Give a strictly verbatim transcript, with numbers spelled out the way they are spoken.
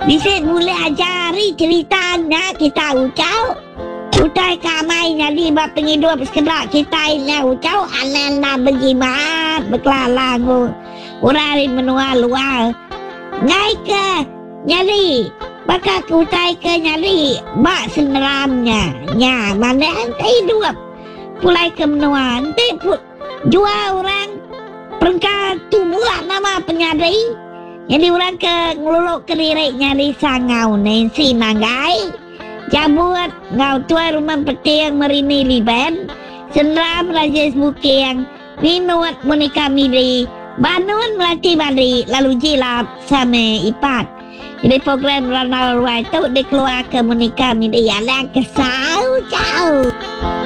Bisa mula ajari ceritanya kita ucau. Utai kamai jadi bap penghidup sekedar kita ini ucau ananda berjimat berkelalang urari menua luar. Ngai ke nyari bakal utai ke nyari bak seneramnya. Nya mana ente hidup pulai ke menua ente put jual orang perengkat tubuh nama penyadari. Jadi orang ke ngeluluk keririk nyari sangau nensi manggai jabut ngau tua rumah peti yang merini liban senram rajes buki yang minut menikah midi banun melatih bari lalu jilap sama ipat. Jadi program Ronald White itu dikeluar ke menikah midi yang kesal jauh.